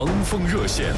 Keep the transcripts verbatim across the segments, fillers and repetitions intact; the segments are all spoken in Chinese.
防风热线。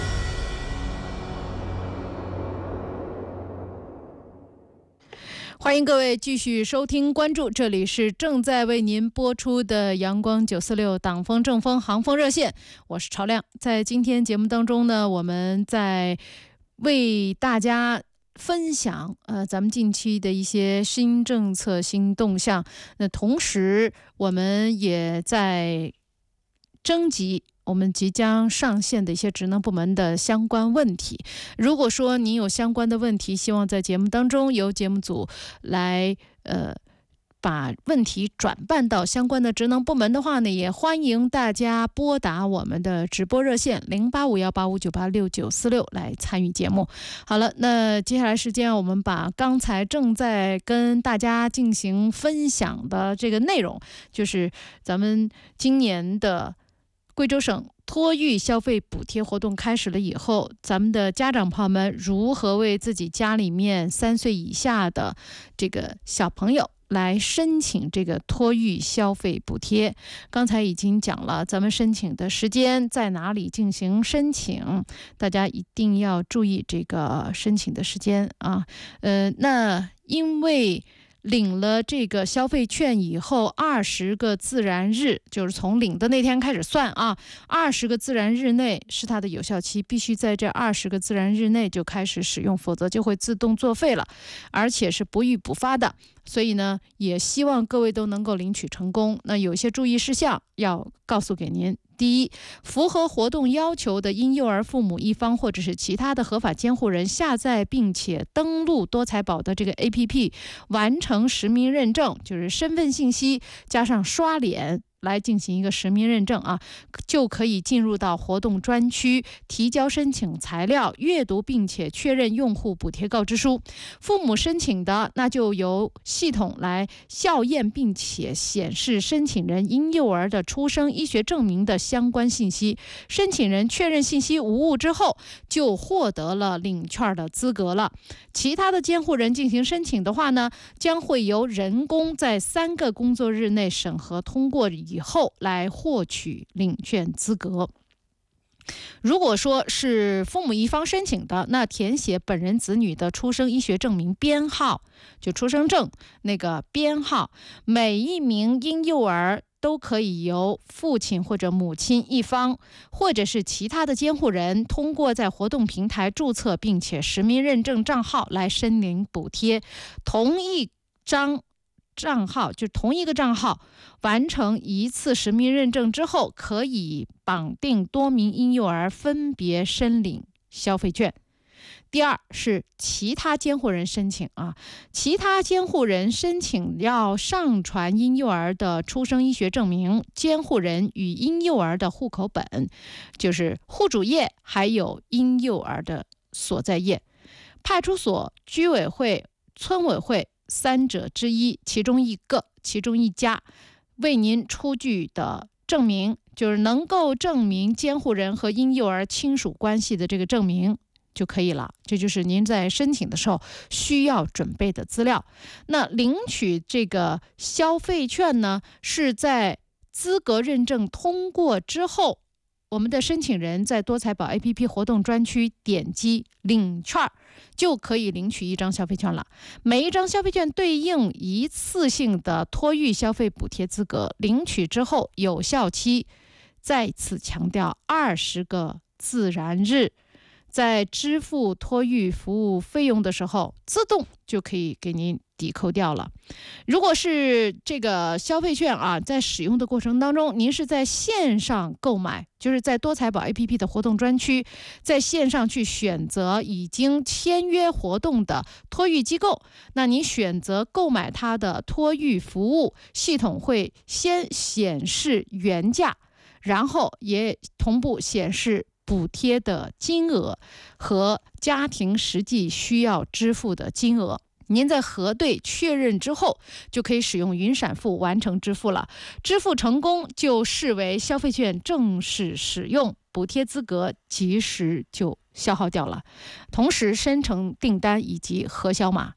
欢迎各位继续收听关注，这里是正在为您播出的阳光九四六党风正风航风热线，我是朝亮。在今天节目当中呢，我们在为大家分享呃咱们近期的一些新政策新动向，那同时我们也在征集我们即将上线的一些职能部门的相关问题。如果说您有相关的问题，希望在节目当中由节目组来呃把问题转办到相关的职能部门的话呢，也欢迎大家拨打我们的直播热线零八五幺八五九八六九四六来参与节目。好了，那接下来时间我们把刚才正在跟大家进行分享的这个内容，就是咱们今年的贵州省托育消费补贴活动开始了以后，咱们的家长朋友们如何为自己家里面三岁以下的这个小朋友来申请这个托育消费补贴。刚才已经讲了咱们申请的时间，在哪里进行申请，大家一定要注意这个申请的时间啊。呃，那因为领了这个消费券以后，二十个自然日，就是从领的那天开始算啊，二十个自然日内是它的有效期，必须在这二十个自然日内就开始使用，否则就会自动作废了，而且是不予补发的。所以呢，也希望各位都能够领取成功。那有一些注意事项要告诉给您。第一，符合活动要求的婴幼儿父母一方或者是其他的合法监护人下载并且登录多财宝的这个 A P P， 完成实名认证，就是身份信息加上刷脸来进行一个实名认证啊，就可以进入到活动专区，提交申请材料，阅读并且确认用户补贴告知书。父母申请的，那就由系统来校验并且显示申请人婴幼儿的出生医学证明的相关信息。申请人确认信息无误之后，就获得了领券的资格了。其他的监护人进行申请的话呢，将会由人工在三个工作日内审核通过以后来获取领券资格。如果说是父母一方申请的，那填写本人子女的出生医学证明编号，就出生证那个编号，每一名婴幼儿都可以由父亲或者母亲一方或者是其他的监护人通过在活动平台注册并且实名认证账号来申领补贴。同一张账号，就同一个账号完成一次实名认证之后，可以绑定多名婴幼儿分别申领消费券。第二是其他监护人申请啊，其他监护人申请要上传婴幼儿的出生医学证明、监护人与婴幼儿的户口本，就是户主页，还有婴幼儿的所在页。派出所、居委会、村委会三者之一，其中一个，其中一家为您出具的证明，就是能够证明监护人和婴幼儿亲属关系的这个证明就可以了。这就是您在申请的时候需要准备的资料。那领取这个消费券呢，是在资格认证通过之后，我们的申请人在多财宝 A P P 活动专区点击领券，就可以领取一张消费券了。每一张消费券对应一次性的托育消费补贴资格，领取之后有效期再次强调二十个自然日。在支付托育服务费用的时候，自动就可以给您抵扣掉了。如果是这个消费券啊，在使用的过程当中，您是在线上购买，就是在多财宝 A P P 的活动专区，在线上去选择已经签约活动的托育机构，那您选择购买它的托育服务，系统会先显示原价，然后也同步显示补贴的金额和家庭实际需要支付的金额。您在核对确认之后，就可以使用云闪付完成支付了。支付成功就视为消费券正式使用，补贴资格及时就消耗掉了。同时生成订单以及核销码。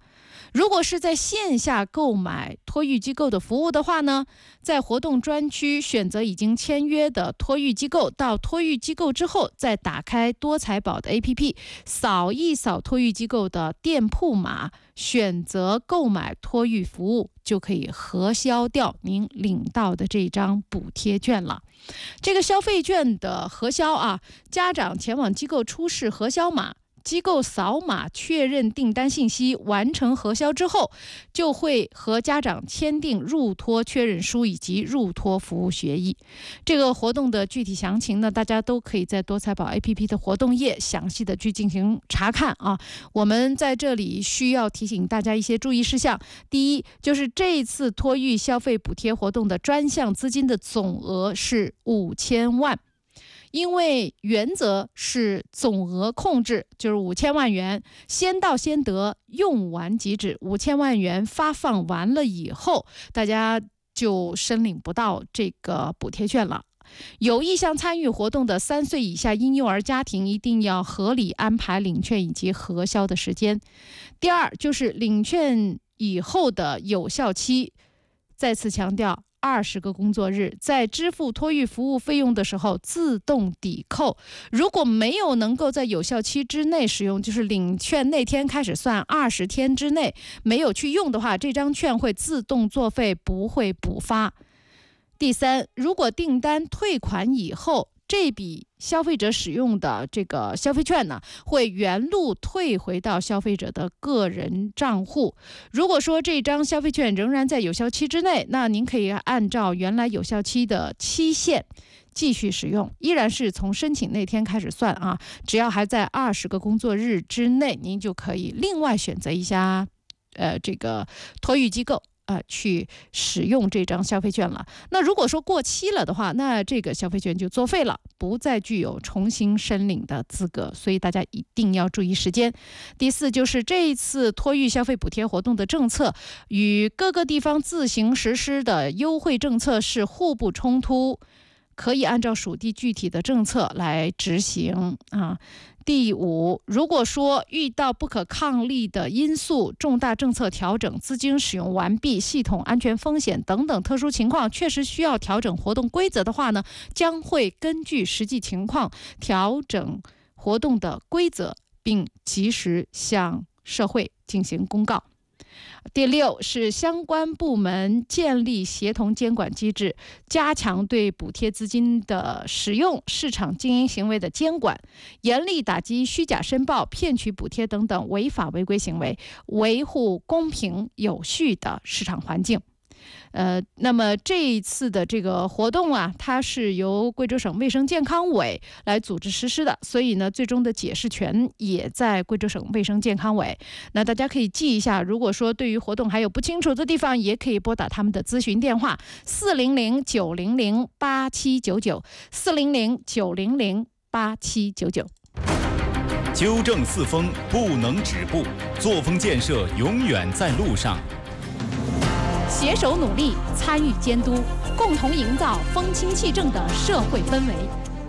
如果是在线下购买托育机构的服务的话呢，在活动专区选择已经签约的托育机构，到托育机构之后，再打开多财宝的 A P P， 扫一扫托育机构的店铺码，选择购买托育服务，就可以核销掉您领到的这张补贴券了。这个消费券的核销啊，家长前往机构出示核销码，机构扫码确认订单信息，完成核销之后，就会和家长签订入托确认书以及入托服务协议。这个活动的具体详情呢，大家都可以在多财宝 A P P 的活动页详细的去进行查看啊。我们在这里需要提醒大家一些注意事项。第一，就是这一次托育消费补贴活动的专项资金的总额是五千万。因为原则是总额控制，就是五千万元，先到先得，用完即止。五千万元发放完了以后，大家就申领不到这个补贴券了。有意向参与活动的三岁以下婴幼儿家庭，一定要合理安排领券以及核销的时间。第二，就是领券以后的有效期，再次强调，二十个工作日，在支付托育服务费用的时候自动抵扣。如果没有能够在有效期之内使用，就是领券那天开始算二十天之内没有去用的话，这张券会自动作废，不会补发。第三，如果订单退款以后，这笔消费者使用的这个消费券呢，会原路退回到消费者的个人账户。如果说这张消费券仍然在有效期之内，那您可以按照原来有效期的期限继续使用，依然是从申请那天开始算啊。只要还在二十个工作日之内，您就可以另外选择一家呃这个托育机构。呃，去使用这张消费券了。那如果说过期了的话，那这个消费券就作废了，不再具有重新申领的资格。所以大家一定要注意时间。第四，就是这一次托育消费补贴活动的政策与各个地方自行实施的优惠政策是互不冲突，可以按照属地具体的政策来执行啊。第五，如果说遇到不可抗力的因素、重大政策调整、资金使用完毕、系统安全风险等等特殊情况，确实需要调整活动规则的话呢，将会根据实际情况调整活动的规则，并及时向社会进行公告。第六是相关部门建立协同监管机制，加强对补贴资金的使用、市场经营行为的监管，严厉打击虚假申报、骗取补贴等等违法违规行为，维护公平有序的市场环境。呃，那么这一次的这个活动啊，它是由贵州省卫生健康委来组织实施的，所以呢，最终的解释权也在贵州省卫生健康委。那大家可以记一下，如果说对于活动还有不清楚的地方，也可以拨打他们的咨询电话四零零九零零八七九九四零零九零零八七九九。 纠正四风不能止步，作风建设永远在路上。 携手努力，参与监督，共同营造风清气正的社会氛围。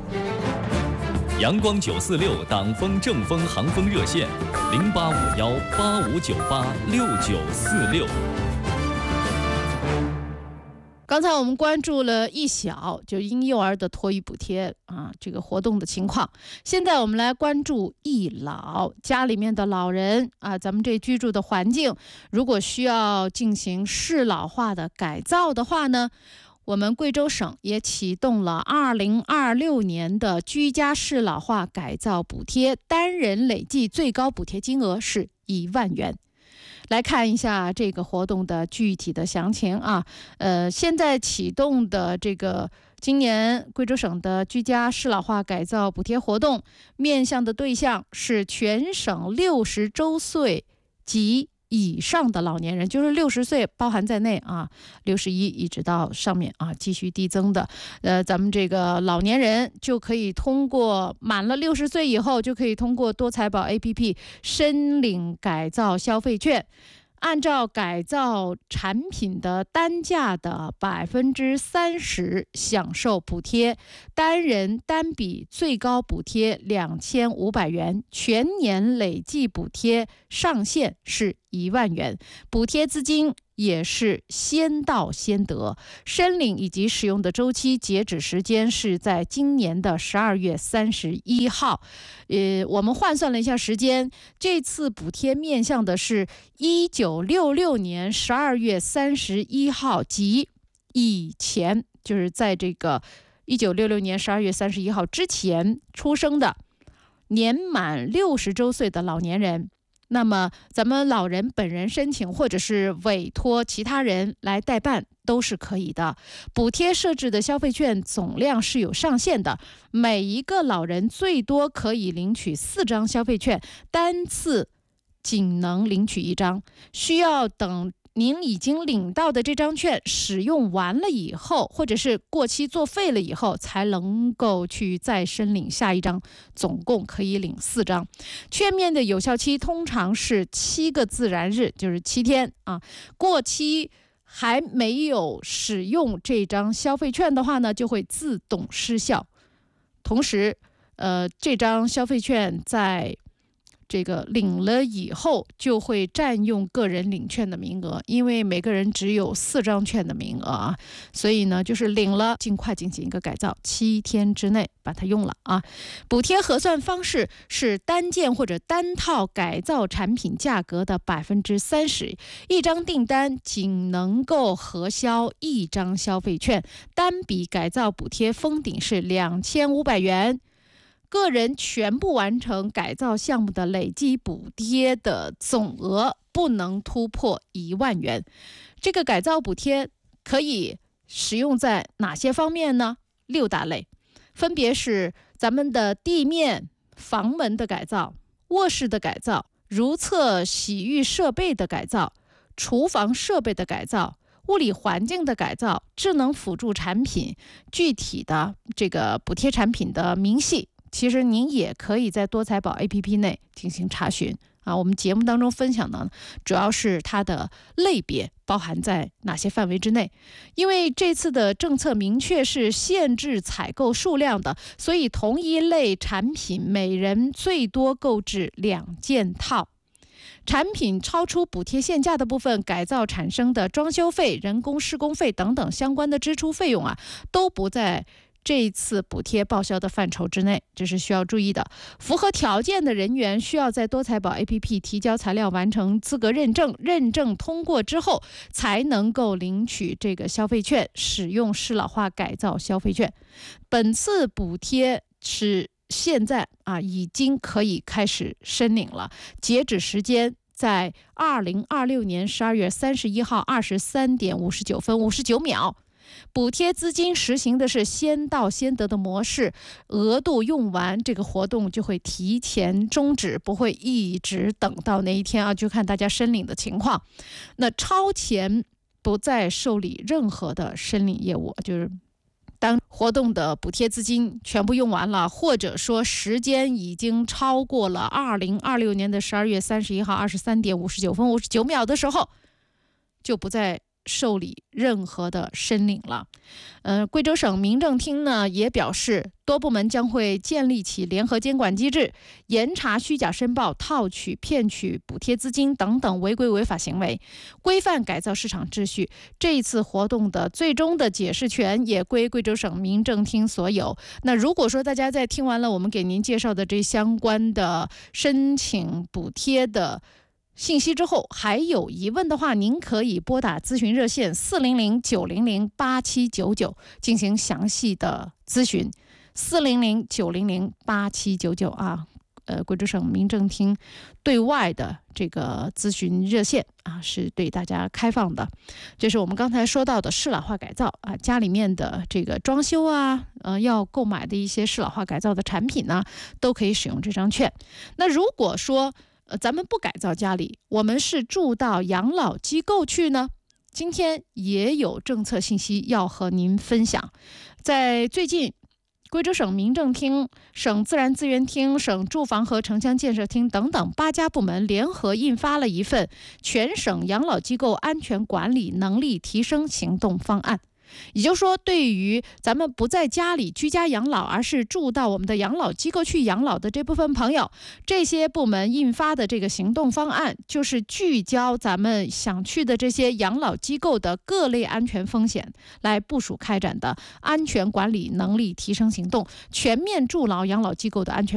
阳光九四六党风正风航风热线：零八五幺八五九八六九四六。 刚才我们关注了一小，就婴幼儿的托育补贴啊，这个活动的情况。现在我们来关注一老，家里面的老人啊，咱们这居住的环境，如果需要进行适老化的改造的话呢，我们贵州省也启动了二零二六年的居家适老化改造补贴，单人累计最高补贴金额是一万元。来看一下这个活动的具体的详情啊，呃，现在启动的这个今年贵州省的居家适老化改造补贴活动，面向的对象是全省六十周岁及以上的老年人，就是六十岁包含在内啊，六十一一直到上面啊，继续递增的。呃，咱们这个老年人就可以通过满了六十岁以后，就可以通过多财宝 A P P 申领改造消费券。 按照改造产品的单价的百分之三十享受补贴，单人单笔最高补贴两千五百元，全年累计补贴上限是一万元，补贴资金也是先到先得，申领以及使用的周期截止时间是在今年的十二月三十一号。呃，我们换算了一下时间，这次补贴面向的是一九六六年十二月三十一号及以前，就是在这个一九六六年十二月三十一号之前出生的年满六十周岁的老年人。那么咱们老人本人申请，或者是委托其他人来代办都是可以的。补贴设置的消费券总量是有上限的，每一个老人最多可以领取四张消费券，单次仅能领取一张，需要等您已经领到的这张券使用完了以后，或者是过期作废了以后，才能够去再申领下一张，总共可以领四张。券面的有效期通常是七个自然日，就是七天啊。过期还没有使用这张消费券的话呢，就会自动失效。同时，呃，这张消费券在这个领了以后就会占用个人领券的名额，因为每个人只有四张券的名额啊，所以呢，就是领了尽快进行一个改造，七天之内把它用了啊。补贴核算方式是单件或者单套改造产品价格的百分之三十，一张订单仅能够核销一张消费券，单笔改造补贴封顶是两千五百元。个人全部完成改造项目的累计补贴的总额不能突破一万元。这个改造补贴可以使用在哪些方面呢？六大类，分别是咱们的地面、房门的改造、卧室的改造、如厕洗浴设备的改造、厨房设备的改造、物理环境的改造、智能辅助产品。具体的这个补贴产品的明细，其实您也可以在多财宝 A P P 内进行查询啊。我们节目当中分享的主要是它的类别包含在哪些范围之内。因为这次的政策明确是限制采购数量的，所以同一类产品每人最多购置两件套。产品超出补贴限价的部分，改造产生的装修费、人工施工费等等相关的支出费用啊，都不在这一次补贴报销的范畴之内，这是需要注意的。符合条件的人员需要在多财宝 A P P 提交材料，完成资格认证，认证通过之后才能够领取这个消费券，使用适老化改造消费券。本次补贴是现在啊已经可以开始申领了，截止时间在二零二六年十二月三十一号二十三点五十九分五十九秒。补贴资金实行的是先到先得的模式，额度用完，这个活动就会提前终止，不会一直等到那一天啊，就看大家申领的情况。那超前不再受理任何的申领业务，就是当活动的补贴资金全部用完了，或者说时间已经超过了二零二六年的十二月三十一号二十三点五十九分五十九秒的时候，就不再受理任何的申领了。呃，贵州省民政厅呢也表示，多部门将会建立起联合监管机制，严查虚假申报、套取、骗取补贴资金等等违规违法行为，规范改造市场秩序。这一次活动的最终的解释权也归贵州省民政厅所有。那如果说大家在听完了我们给您介绍的这相关的申请补贴的信息之后，还有疑问的话，您可以拨打咨询热线四零零九零零八七九九进行详细的咨询。四零零九零零八七九九啊，呃，贵州省民政厅对外的这个咨询热线啊，是对大家开放的。这是我们刚才说到的适老化改造啊，家里面的这个装修啊，呃，要购买的一些适老化改造的产品呢，都可以使用这张券。那如果说呃，咱们不改造家里，我们是住到养老机构去呢？今天也有政策信息要和您分享。在最近贵州省民政厅、省自然资源厅、省住房和城乡建设厅等等八家部门联合印发了一份全省养老机构安全管理能力提升行动方案。也就是说，对于咱们不在家里居家养老，而是住到我们的养老机构去养老的这部分朋友，这些部门印发的这个行动方案，就是聚焦咱们想去的这些养老机构的各类安全风险，来部署开展的安全管理能力提升行动，全面筑牢养老机构的安全